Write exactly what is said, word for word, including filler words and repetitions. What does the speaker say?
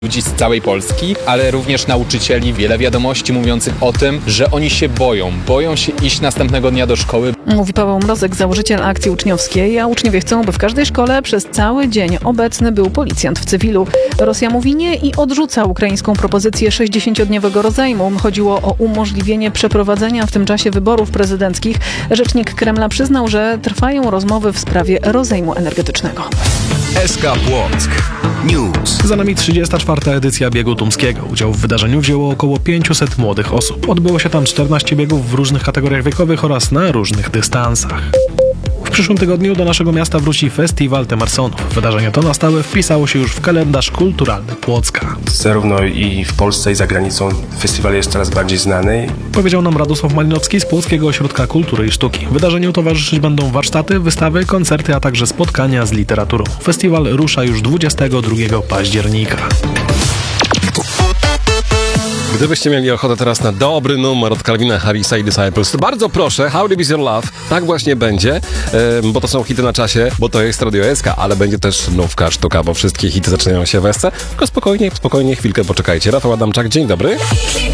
ludzi z całej Polski, ale również nauczycieli. Wiele wiadomości mówiących o tym, że oni się boją. Boją się iść następnego dnia do szkoły. Mówi Paweł Mrozek, założyciel akcji uczniowskiej, a uczniowie chcą, by w każdej szkole przez cały dzień obecny był policjant w cywilu. Rosja mówi nie i odrzuca ukraińską propozycję sześćdziesięciodniowego rozejmu. Chodziło o umożliwienie przeprowadzenia w tym czasie wyborów prezydenckich. Rzecznik Kremla przyznał, że trwają rozmowy w sprawie rozejmu energetycznego. S K Płock News. Za nami trzydziesta czwarta edycja biegu tumskiego. Udział w wydarzeniu wzięło około pięćset młodych osób. Odbyło się tam czternaście biegów w różnych kategoriach wiekowych oraz na różnych dystansach. W przyszłym tygodniu do naszego miasta wróci Festiwal Temarsonów. Wydarzenie to na stałe wpisało się już w kalendarz kulturalny Płocka. Zarówno i w Polsce, i za granicą festiwal jest coraz bardziej znany. Powiedział nam Radosław Malinowski z Płockiego Ośrodka Kultury i Sztuki. Wydarzeniu towarzyszyć będą warsztaty, wystawy, koncerty, a także spotkania z literaturą. Festiwal rusza już dwudziestego drugiego października. Gdybyście mieli ochotę teraz na dobry numer od Calvina Harrisa i Disciples, to bardzo proszę, How Deep Is Your Love, tak właśnie będzie, yy, bo to są hity na czasie, bo to jest Radio S K, ale będzie też nówka sztuka, bo wszystkie hity zaczynają się w S C, tylko spokojnie, spokojnie, chwilkę poczekajcie. Rafał Adamczak, dzień dobry.